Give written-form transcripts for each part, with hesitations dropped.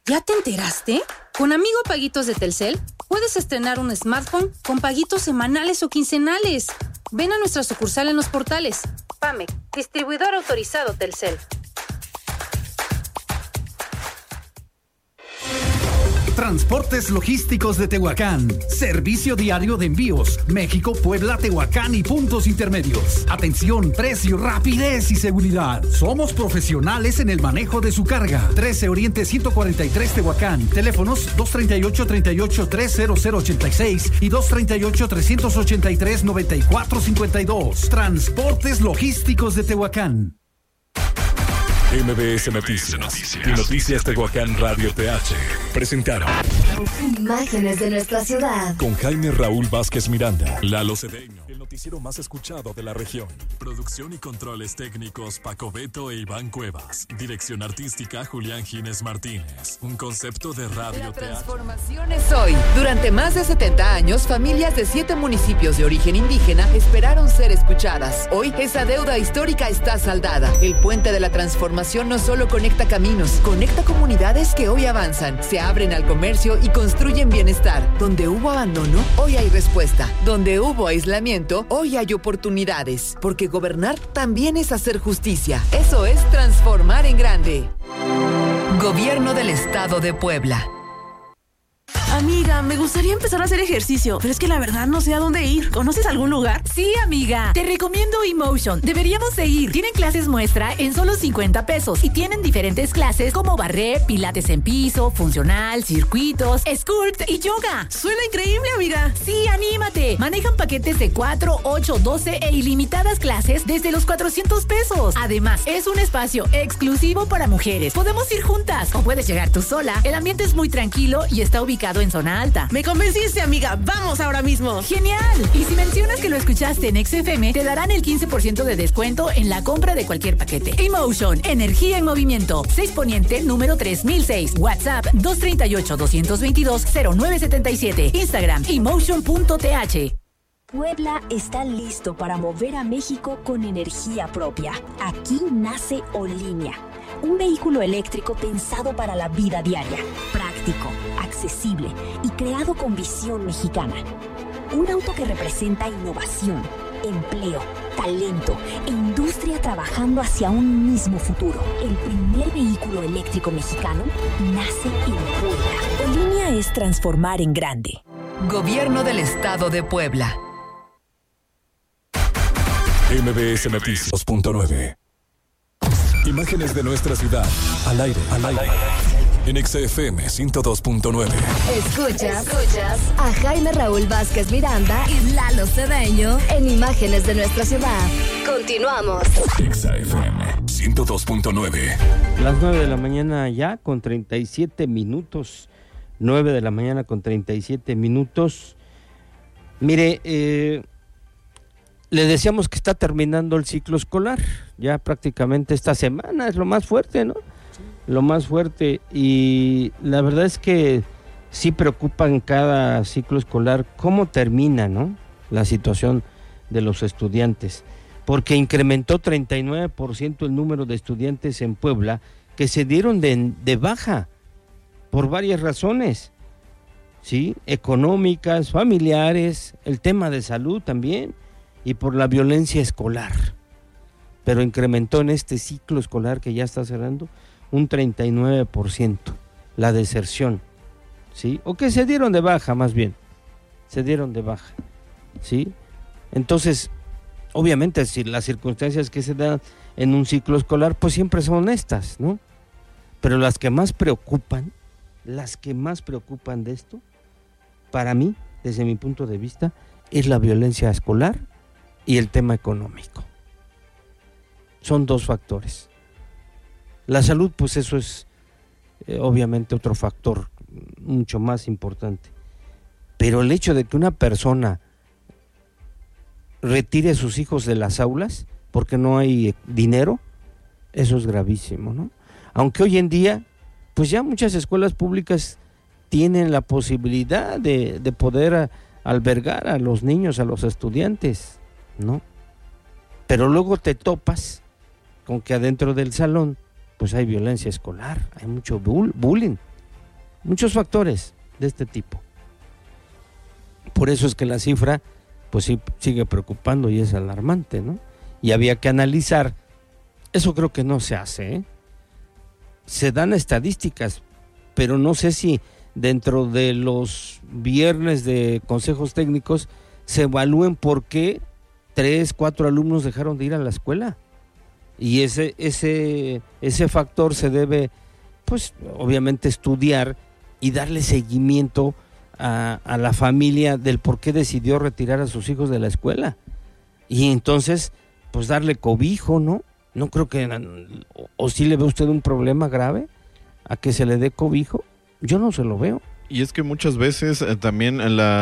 ¿Ya te enteraste? Con Amigo Paguitos de Telcel, puedes estrenar un smartphone con paguitos semanales o quincenales. Ven a nuestra sucursal en Los Portales. PAMEC, distribuidor autorizado Telcel. Transportes Logísticos de Tehuacán. Servicio diario de envíos. México, Puebla, Tehuacán y puntos intermedios. Atención, precio, rapidez y seguridad. Somos profesionales en el manejo de su carga. 13 Oriente 143 Tehuacán. Teléfonos 238-3086 y 238-383-9452. Transportes Logísticos de Tehuacán. MBS Noticias y Noticias Tehuacán Radio TH presentaron Imágenes de nuestra ciudad con Jaime Raúl Vázquez Miranda, Lalo Cedeño, el noticiero más escuchado de la región. Producción y controles técnicos Paco Beto e Iván Cuevas. Dirección artística Julián Gines Martínez. Un concepto de Radio La TH. transformación es hoy. Durante más de 70 años, familias de 7 municipios de origen indígena esperaron ser escuchadas. Hoy esa deuda histórica está saldada. El puente de la transformación no solo conecta caminos, conecta comunidades que hoy avanzan, se abren al comercio y construyen bienestar. Donde hubo abandono, hoy hay respuesta. Donde hubo aislamiento, hoy hay oportunidades. Porque gobernar también es hacer justicia. Eso es transformar en grande. Gobierno del Estado de Puebla. Amiga, me gustaría empezar a hacer ejercicio, pero es que la verdad no sé a dónde ir. ¿Conoces algún lugar? Sí, amiga. Te recomiendo eMotion. Deberíamos de ir. Tienen clases muestra en solo 50 pesos y tienen diferentes clases como barré, pilates en piso, funcional, circuitos, sculpt y yoga. Suena increíble, amiga. Sí, anímate. Manejan paquetes de 4, 8, 12 e ilimitadas clases desde los 400 pesos. Además, es un espacio exclusivo para mujeres. Podemos ir juntas o puedes llegar tú sola. El ambiente es muy tranquilo y está ubicado en zona alta. Me convenciste, amiga. Vamos ahora mismo. ¡Genial! Y si mencionas que lo escuchaste en XFM, te darán el 15% de descuento en la compra de cualquier paquete. eMotion, energía en movimiento. 6 Poniente, número 3006. WhatsApp 238-222-0977. Instagram, eMotion.th. Puebla está listo para mover a México con energía propia. Aquí nace Olinea, un vehículo eléctrico pensado para la vida diaria, práctico, accesible y creado con visión mexicana. Un auto que representa innovación, empleo, talento e industria trabajando hacia un mismo futuro. El primer vehículo eléctrico mexicano nace en Puebla. Olinea es transformar en grande. Gobierno del Estado de Puebla. MBS Noticias 2.9. Imágenes de nuestra ciudad. Al aire. En XFM 102.9. Escuchas a Jaime Raúl Vázquez Miranda y Lalo Cedeño en Imágenes de nuestra ciudad. Continuamos. XFM 102.9. Las 9 de la mañana ya con 37 minutos. 9 de la mañana con 37 minutos. Mire, le decíamos que está terminando el ciclo escolar. Ya prácticamente esta semana es lo más fuerte, ¿no? Lo más fuerte, y la verdad es que sí preocupa en cada ciclo escolar cómo termina, ¿no?, la situación de los estudiantes, porque incrementó 39% el número de estudiantes en Puebla que se dieron de baja por varias razones, ¿sí?, económicas, familiares, el tema de salud también, y por la violencia escolar. Pero incrementó en este ciclo escolar que ya está cerrando un 39% la deserción, ¿sí? O que se dieron de baja, más bien, se dieron de baja, ¿sí? Entonces, obviamente, si las circunstancias que se dan en un ciclo escolar, pues siempre son estas, ¿no? Pero las que más preocupan de esto, para mí, desde mi punto de vista, es la violencia escolar y el tema económico. Son dos factores. La salud, pues eso es obviamente otro factor mucho más importante. Pero el hecho de que una persona retire a sus hijos de las aulas porque no hay dinero, eso es gravísimo, ¿no? Aunque hoy en día, pues ya muchas escuelas públicas tienen la posibilidad de poder albergar a los niños, a los estudiantes, ¿no? Pero luego te topas con que adentro del salón pues hay violencia escolar, hay mucho bullying, muchos factores de este tipo. Por eso es que la cifra pues sí sigue preocupando y es alarmante, ¿no? Y había que analizar, eso creo que no se hace, ¿eh? Se dan estadísticas, pero no sé si dentro de los viernes de consejos técnicos se evalúen por qué 3, 4 alumnos dejaron de ir a la escuela. Y ese factor se debe, pues, obviamente estudiar y darle seguimiento a la familia del por qué decidió retirar a sus hijos de la escuela. Y entonces, pues, darle cobijo, ¿no? No creo que... ¿O sí le ve usted un problema grave a que se le dé cobijo? Yo no se lo veo. Y es que muchas veces también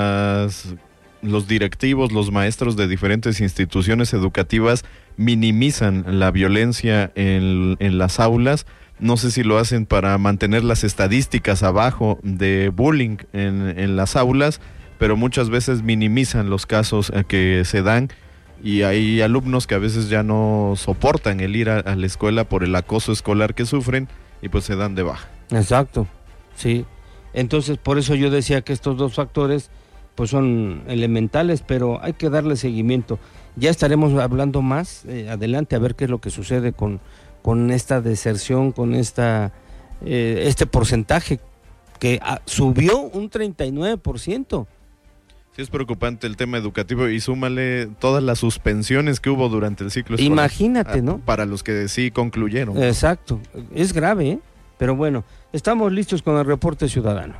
los directivos, los maestros de diferentes instituciones educativas minimizan la violencia en las aulas. No sé si lo hacen para mantener las estadísticas abajo de bullying en las aulas, pero muchas veces minimizan los casos que se dan, y hay alumnos que a veces ya no soportan el ir a la escuela por el acoso escolar que sufren y pues se dan de baja. Exacto, sí. Entonces por eso yo decía que estos dos factores pues son elementales, pero hay que darle seguimiento. Ya estaremos hablando más adelante a ver qué es lo que sucede con esta deserción, con este porcentaje que subió un 39%. Sí, es preocupante el tema educativo, y súmale todas las suspensiones que hubo durante el ciclo escolar. Imagínate, ¿no? Para los que sí concluyeron. Exacto, es grave, ¿eh? Pero bueno, estamos listos con el reporte ciudadano.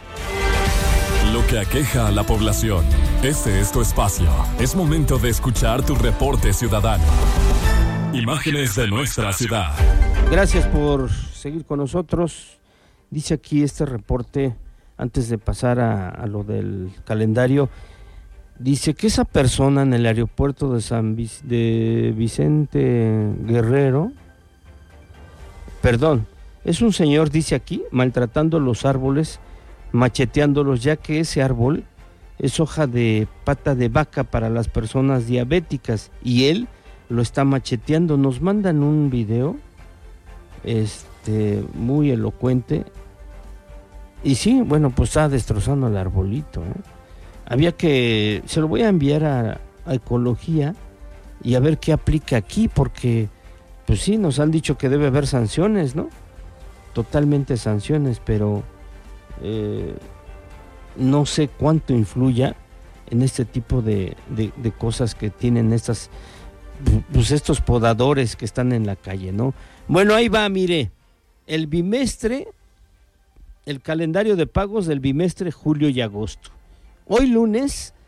Lo que aqueja a la población. Este es tu espacio. Es momento de escuchar tu reporte ciudadano. Imágenes de nuestra ciudad. Gracias por seguir con nosotros. Dice aquí este reporte, antes de pasar a lo del calendario, dice que esa persona en el aeropuerto de Vicente Guerrero, es un señor, dice aquí, maltratando los árboles, macheteándolos, ya que ese árbol es hoja de pata de vaca para las personas diabéticas y él lo está macheteando. Nos mandan un video muy elocuente y sí, bueno, pues está destrozando el arbolito, ¿eh? Se lo voy a enviar a Ecología y a ver qué aplica aquí, porque pues sí, nos han dicho que debe haber sanciones, ¿no? Totalmente sanciones, pero no sé cuánto influya en este tipo de cosas que tienen estos podadores que están en la calle, ¿no? Bueno, ahí va, mire, el calendario de pagos del bimestre julio y agosto. Hoy lunes